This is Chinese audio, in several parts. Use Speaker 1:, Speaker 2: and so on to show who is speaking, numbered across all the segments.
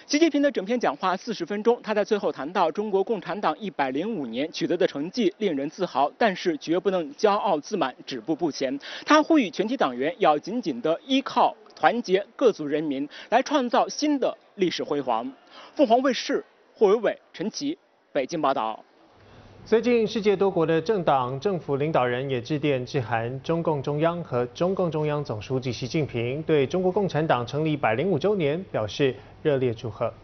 Speaker 1: 习近平的整篇讲话40分钟，他在最后谈到中国共产党105年取得的成绩令人自豪，但是绝不能骄傲自满、止步不前。他呼吁全体党员要紧紧地依靠团结各族人民，来创造新的历史辉煌。凤凰卫视霍伟伟、陈琦北京报道。
Speaker 2: 最近，世界多国的政党、政府领导人也致电致函中共中央和中共中央总书记习近平，对中国共产党成立105周年表示热烈祝贺。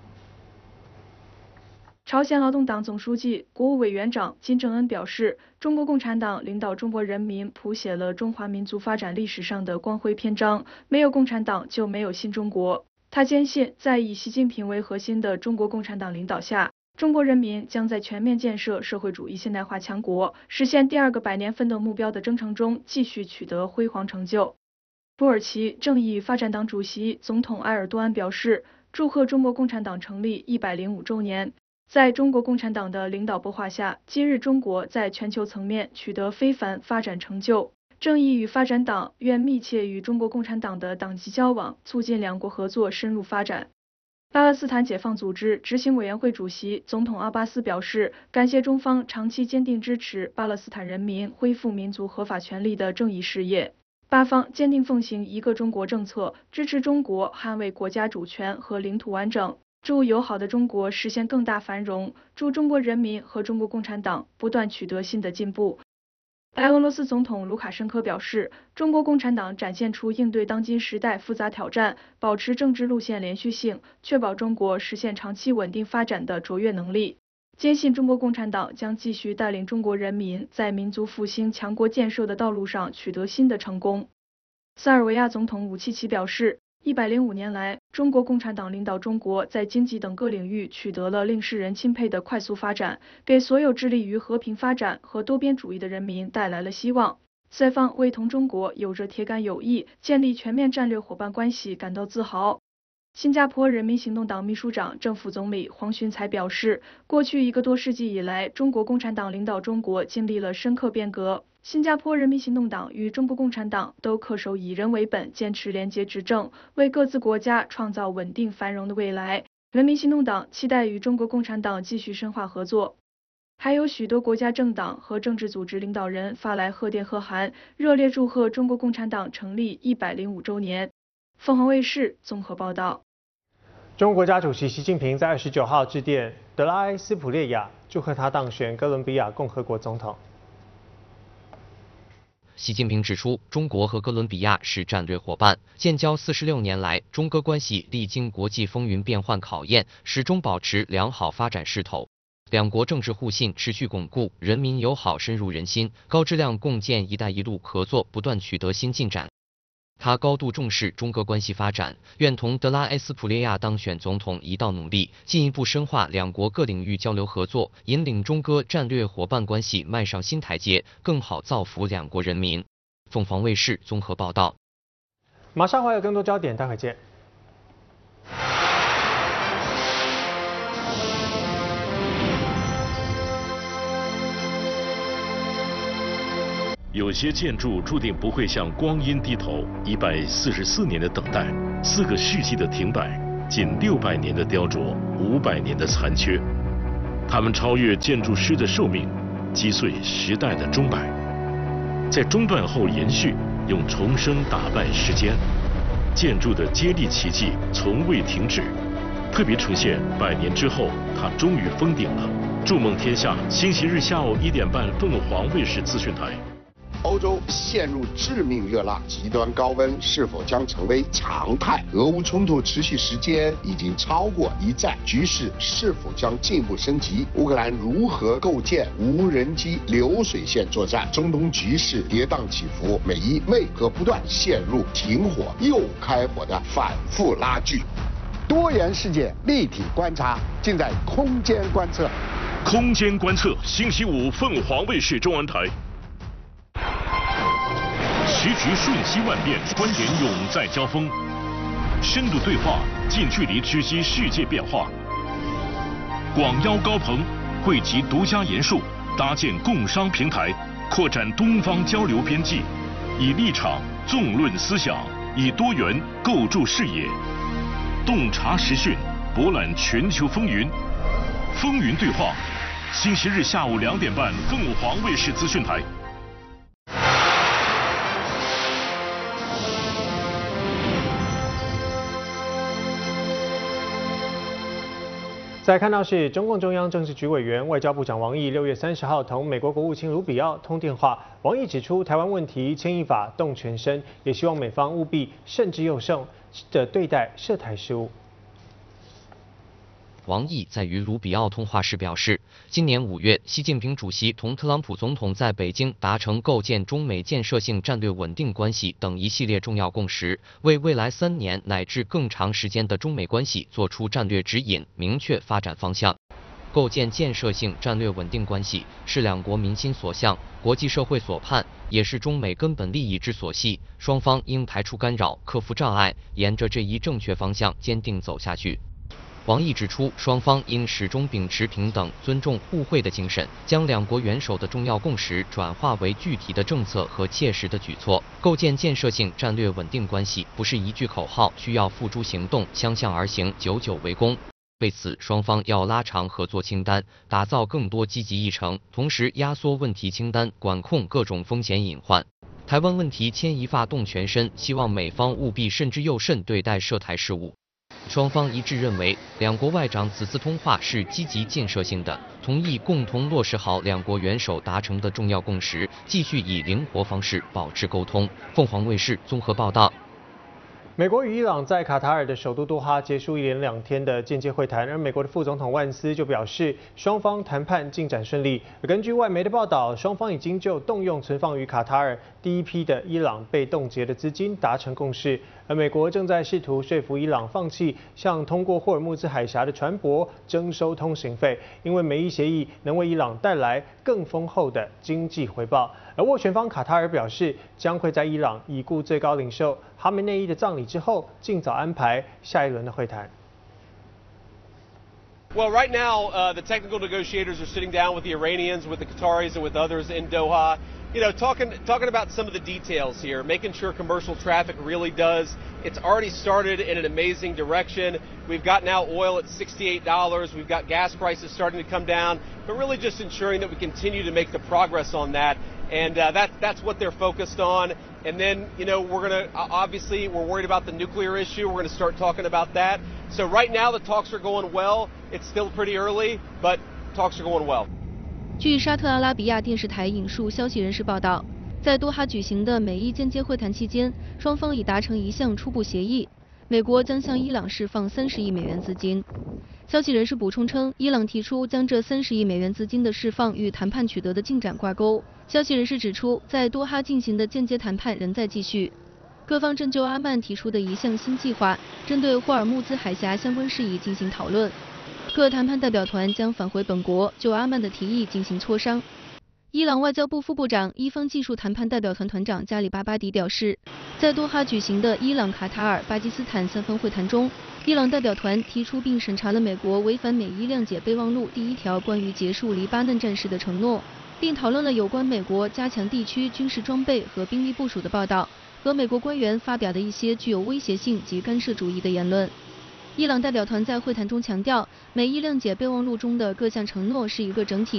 Speaker 3: 朝鲜劳动党总书记、国务委员长金正恩表示，中国共产党领导中国人民谱写了中华民族发展历史上的光辉篇章，没有共产党就没有新中国。他坚信，在以习近平为核心的中国共产党领导下，中国人民将在全面建设社会主义现代化强国，实现第2个百年奋斗目标的征程中继续取得辉煌成就。土耳其正义发展党主席、总统埃尔多安表示，祝贺中国共产党成立105周年。在中国共产党的领导擘画下，今日中国在全球层面取得非凡发展成就。正义与发展党愿密切与中国共产党的党级交往，促进两国合作深入发展。巴勒斯坦解放组织执行委员会主席、总统阿巴斯表示，感谢中方长期坚定支持巴勒斯坦人民恢复民族合法权利的正义事业。巴方坚定奉行一个中国政策，支持中国捍卫国家主权和领土完整，祝友好的中国实现更大繁荣，祝中国人民和中国共产党不断取得新的进步。白俄罗斯总统卢卡申科表示，中国共产党展现出应对当今时代复杂挑战、保持政治路线连续性、确保中国实现长期稳定发展的卓越能力，坚信中国共产党将继续带领中国人民在民族复兴强国建设的道路上取得新的成功。塞尔维亚总统武契奇表示，105年来，中国共产党领导中国在经济等各领域取得了令世人钦佩的快速发展，给所有致力于和平发展和多边主义的人民带来了希望。塞方为同中国有着铁杆友谊、建立全面战略伙伴关系感到自豪。新加坡人民行动党秘书长正副总理黄循财表示，过去1个多世纪以来，中国共产党领导中国经历了深刻变革。新加坡人民行动党与中国共产党都恪守以人为本，坚持廉洁执政，为各自国家创造稳定繁荣的未来。人民行动党期待与中国共产党继续深化合作。还有许多国家政党和政治组织领导人发来贺电贺函，热烈祝贺中国共产党成立105周年。凤凰卫视综合报道。
Speaker 2: 中国国家主席习近平在29号致电德拉埃斯普列亚，祝贺他当选哥伦比亚共和国总统。
Speaker 4: 习近平指出，中国和哥伦比亚是战略伙伴，建交46年来，中哥关系历经国际风云变幻考验，始终保持良好发展势头。两国政治互信持续巩固，人民友好深入人心，高质量共建“一带一路”合作不断取得新进展。他高度重视中哥关系发展，愿同德拉埃斯普列亚当选总统一道努力，进一步深化两国各领域交流合作，引领中哥战略伙伴关系迈上新台阶，更好造福两国人民。凤凰卫视综合报道。
Speaker 2: 马上还有更多焦点，待会见。
Speaker 5: 有些建筑注定不会向光阴低头，144年的等待，4个世纪的停摆，近600年的雕琢，500年的残缺，它们超越建筑师的寿命，击碎时代的钟摆，在中断后延续，用重生打败时间。建筑的接力奇迹从未停止，特别呈现100年之后，它终于封顶了。筑梦天下，星期日下午1点半，凤凰卫视资讯台。
Speaker 6: 欧洲陷入致命热浪，极端高温是否将成为常态？俄乌冲突持续时间已经超过1战，局势是否将进一步升级？乌克兰如何构建无人机流水线作战？中东局势跌宕起伏，美伊为何不断陷入停火又开火的反复拉锯？多元世界立体观察，尽在空间观测。
Speaker 5: 空间观测，星期五凤凰卫视中文台。时局瞬息万变，观点永在交锋，深度对话，近距离直击世界变化。广邀高朋，汇集独家研述，搭建共商平台，扩展东方交流边际，以立场纵论思想，以多元构筑视野，洞察时讯， 博览全球风云，风云对话，星期日下午2点半，凤凰卫视资讯台。
Speaker 2: 再看到是中共中央政治局委员、外交部长王毅6月30号同美国国务卿卢比奥通电话。王毅指出，台湾问题牵一发动全身，也希望美方务必慎之又慎地对待涉台事务。
Speaker 4: 王毅在与卢比奥通话时表示，今年5月，习近平主席同特朗普总统在北京达成构建中美建设性战略稳定关系等一系列重要共识，为未来3年乃至更长时间的中美关系作出战略指引，明确发展方向。构建建设性战略稳定关系是两国民心所向、国际社会所盼，也是中美根本利益之所系。双方应排除干扰，克服障碍，沿着这一正确方向坚定走下去。王毅指出，双方应始终秉持平等、尊重、互惠的精神，将两国元首的重要共识转化为具体的政策和切实的举措。构建建设性战略稳定关系不是一句口号，需要付诸行动，相向而行，久久为功。为此，双方要拉长合作清单，打造更多积极议程，同时压缩问题清单，管控各种风险隐患。台湾问题牵一发动全身，希望美方务必慎之又慎对待涉台事务。双方一致认为，两国外长此次通话是积极建设性的，同意共同落实好两国元首达成的重要共识，继续以灵活方式保持沟通。凤凰卫视综合报道。
Speaker 2: 美国与伊朗在卡塔尔的首都多哈结束1连2天的间接会谈，而美国的副总统万斯就表示，双方谈判进展顺利。而根据外媒的报道，双方已经就动用存放于卡塔尔第一批的伊朗被冻结的资金达成共识，而美国正在试图说服伊朗放弃向通过霍尔木兹海峡的船舶征收通行费，因为美伊协议能为伊朗带来更丰厚的经济回报。而斡旋方卡塔尔表示，将会在伊朗已故最高领袖哈梅内伊的葬礼之后，尽早安排下一轮的会谈。
Speaker 7: Well, right now, the technical negotiators are sitting down with the Iranians, with the Qataris, and with others in Doha. You know, talking about some of the details here, making sure commercial traffic really does. It's already started in an amazing direction. We've got now oil at $68. We've got gas prices starting to come down, but really just ensuring that we continue to make the progress on that. And that's what they're focused on. And then, you know, obviously we're worried about the nuclear issue. We're going to start talking about that. So right now the talks are going well. It's still pretty early, but talks are going well.
Speaker 8: 据沙特阿拉比亚电视台引述消息人士报道，在多哈举行的美伊间接会谈期间，双方已达成一项初步协议，美国将向伊朗释放30亿美元资金。消息人士补充称，伊朗提出将这30亿美元资金的释放与谈判取得的进展挂钩。消息人士指出，在多哈进行的间接谈判仍在继续，各方正就阿曼提出的一项新计划，针对霍尔木兹海峡相关事宜进行讨论。各谈判代表团将返回本国，就阿曼的提议进行磋商。伊朗外交部副部长、伊方技术谈判代表团团长加里巴巴迪表示，在多哈举行的伊朗、卡塔尔、巴基斯坦3方会谈中，伊朗代表团提出并审查了美国违反美伊谅解备忘录第1条关于结束黎巴嫩战事的承诺，并讨论了有关美国加强地区军事装备和兵力部署的报道和美国官员发表的一些具有威胁性及干涉主义的言论。伊朗代表团在会谈中强调，美伊谅解备忘录中的各项承诺是一个整体，